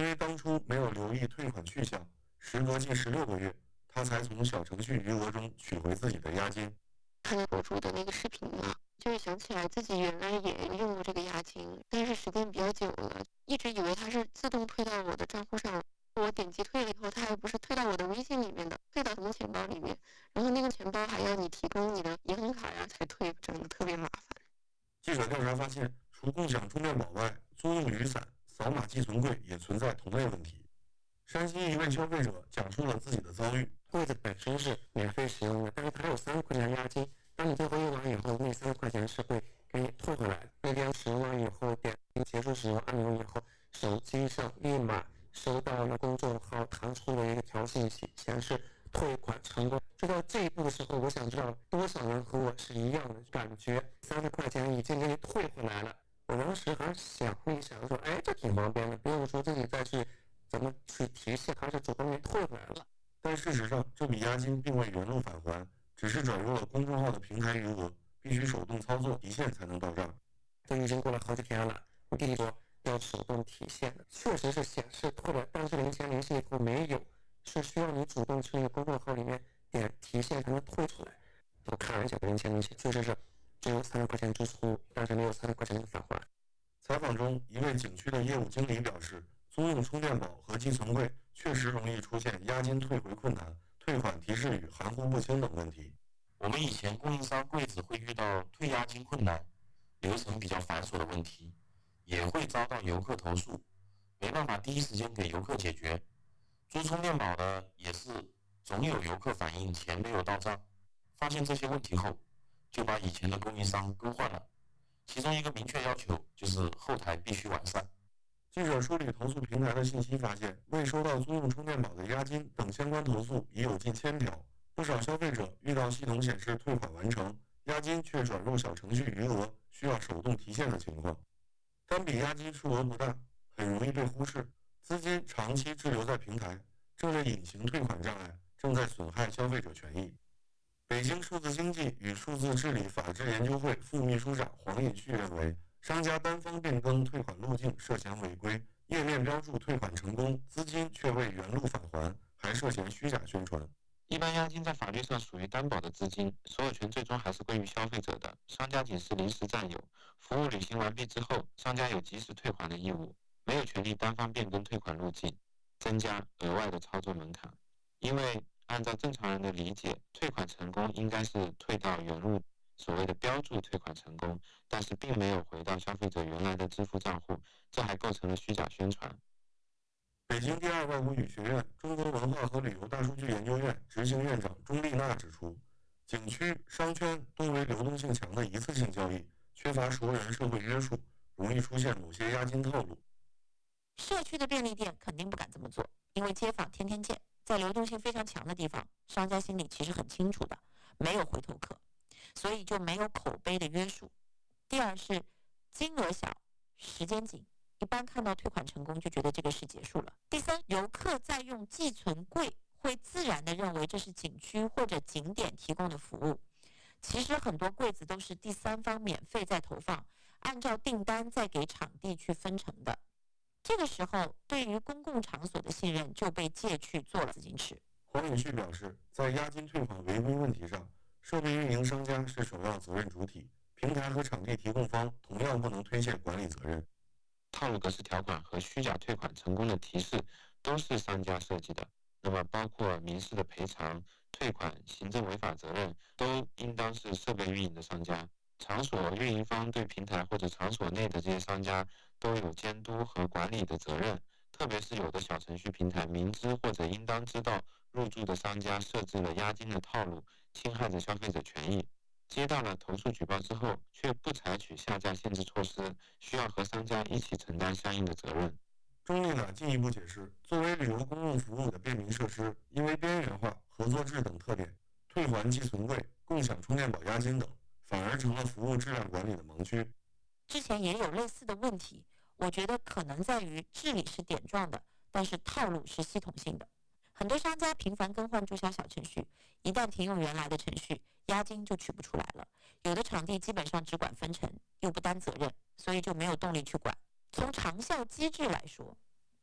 因为当初没有留意退款去向，时隔近16个月，他才从小程序余额中取回自己的押金。 看了博主的那个视频嘛，就是想起来自己原来也用过这个押金，但是时间比较久了，一直以为它是自动退到我的账户上。我点击退了以后，它还不是退到我的微信里面的，退到什么钱包里面，然后那个钱包还要你提供你的银行卡呀才退，真的特别麻烦。 记者调查发现，除共享充电宝外，租用雨伞、扫码寄存柜也存在同类问题。山西一位消费者讲述了自己的遭遇： 柜子本身是免费使用的，但是它有30块钱押金，当你最后用完以后，那30块钱是会给你退回来的。那边使用完以后，点结束使用按钮以后，手机上立马收到了公众号弹出的一个条信息，显示退款成功。知道这一步的时候，我想知道多少人和我是一样的感觉，30块钱已经给你退回来了。我当时还想了一想，说，哎，这挺方便的，不用说自己再去怎么去提现，还是主动给退回来了。 但事实上，这笔押金并未原路返还，只是转入了公众号的平台余额，必须手动操作提现才能到账。 都已经过了好几天了，我弟弟说要手动提现的，确实是显示退了，但是零钱联系以后没有，是需要你主动去那个公众号里面点提现才能退出来。我看了一下零钱联系，确实是只有30块钱支出，但是没有30块钱的返还。 采访中，一位景区的业务经理表示，租用充电宝和寄存柜确实容易出现押金退回困难、退款提示语含糊不清等问题。 我们以前供应商柜子会遇到退押金困难、流程比较繁琐的问题，也会遭到游客投诉，没办法第一时间给游客解决。租充电宝的也是总有游客反映钱没有到账，发现这些问题后，就把以前的供应商更换了。其中一个明确要求就是后台必须完善。 记者梳理投诉平台的信息发现，未收到租用充电宝的押金等相关投诉已有近1000条。不少消费者遇到系统显示退款完成，押金却转入小程序余额，需要手动提现的情况。单笔押金数额不大，很容易被忽视，资金长期滞留在平台，这类隐形退款障碍正在损害消费者权益。北京数字经济与数字治理法治研究会副秘书长黄尹旭认为，商家单方变更退款路径涉嫌违规，页面标注退款成功，资金却未原路返还，还涉嫌虚假宣传。 一般押金在法律上属于担保的资金，所有权最终还是归于消费者的，商家仅是临时占有。服务履行完毕之后，商家有及时退还的义务，没有权利单方变更退款路径，增加额外的操作门槛。因为按照正常人的理解，退款成功应该是退到原路，所谓的标注退款成功，但是并没有回到消费者原来的支付账户，这还构成了虚假宣传。 北京第二外国语学院中国文化和旅游大数据研究院执行院长钟丽娜指出，景区、商圈多为流动性强的一次性交易，缺乏熟人社会约束，容易出现某些押金套路。 社区的便利店肯定不敢这么做，因为街坊天天见，在流动性非常强的地方，商家心里其实很清楚的，没有回头客，所以就没有口碑的约束。第二是金额小，时间紧，一般看到退款成功就觉得这个事结束了。第三，游客在用寄存柜会自然的认为这是景区或者景点提供的服务，其实很多柜子都是第三方免费在投放，按照订单再给场地去分成的。这个时候，对于公共场所的信任就被借去做了资金池。 黄尹旭表示，在押金退款违规问题上，设备运营商家是首要责任主体，平台和场地提供方同样不能推卸管理责任。 套路格式条款和虚假退款成功的提示都是商家设计的，那么包括民事的赔偿、退款、行政违法责任，都应当是设备运营的商家。场所运营方对平台或者场所内的这些商家都有监督和管理的责任，特别是有的小程序平台明知或者应当知道入驻的商家设置了押金的套路，侵害着消费者权益。接到了投诉举报之后，却不采取下架限制措施，需要和商家一起承担相应的责任。 钟丽娜进一步解释，作为旅游公共服务的便民设施，因为边缘化、合作制等特点，退还寄存柜、共享充电宝押金等，反而成了服务质量管理的盲区。 之前也有类似的问题，我觉得可能在于治理是点状的，但是套路是系统性的。很多商家频繁更换注销小程序，一旦停用原来的程序，押金就取不出来了。有的场地基本上只管分成，又不担责任，所以就没有动力去管。从长效机制来说，